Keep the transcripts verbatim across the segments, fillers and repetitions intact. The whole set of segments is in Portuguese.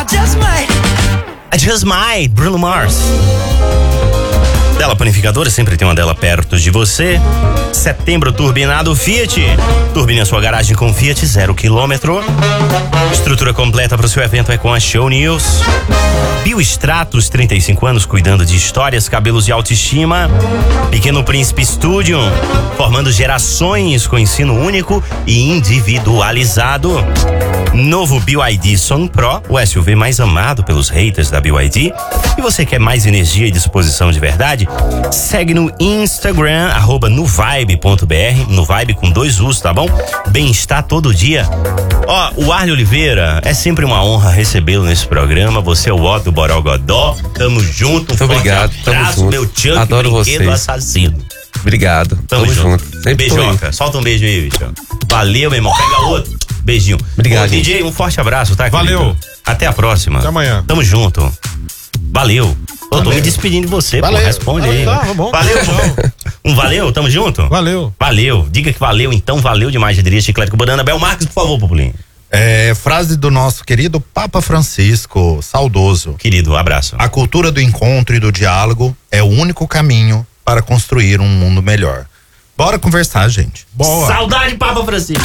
just might. I just might, Bruno Mars. Dela Panificadora, sempre tem uma dela perto de você. Setembro turbinado Fiat. Turbine a sua garagem com Fiat, zero quilômetro. Estrutura completa para o seu evento é com a Show News. Biostratos, trinta e cinco anos, cuidando de histórias, cabelos e autoestima. Pequeno Príncipe Studio, formando gerações com ensino único e individualizado. Novo B Y D Song Pro, o S U V mais amado pelos haters da B Y D. E você quer mais energia e disposição de verdade? Segue no Instagram, arroba nuvibe ponto br, Nuvibe com dois U's, tá bom? Bem-estar todo dia. Ó, o Arley Oliveira, é sempre uma honra recebê-lo nesse programa. Você é o Otto Borogodó. Tamo junto. Muito obrigado. Abraço, tamo meu junto. Chuck, Adoro brinquedo vocês. assassino. Obrigado. Tamo, Tamo junto. junto. Sempre Beijoca. Solta um beijo aí, bicho. Valeu, meu irmão. Pega outro. Beijinho. Obrigado, Ô, D J, um forte abraço, tá, querido? Valeu. Até a próxima. Até amanhã. Tamo junto. Valeu. Eu tô me despedindo de você, Valeu. pô. Responde aí. Ah, tá bom. Valeu, pô. Um valeu? Tamo junto? Valeu. Valeu. Diga que valeu, então. Valeu demais, já diria Chiclete com Banana. Bel Marques, por favor, Populinho. É, frase do nosso querido Papa Francisco, saudoso. Querido, abraço. A cultura do encontro e do diálogo é o único caminho para construir um mundo melhor. Bora conversar, gente. Boa. Saudade, Papa Francisco.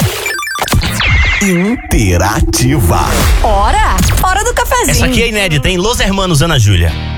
Interativa. Hora! Hora do cafezinho. Essa aqui é inédita, hein? Los Hermanos, Ana Júlia.